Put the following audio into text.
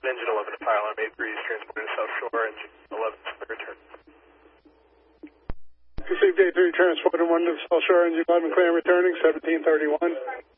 engine 11 to pylon, 83 is transported to South Shore, engine 11 is clear return. Received 83 transported 1 to South Shore, engine 11 clear and returning, 1731.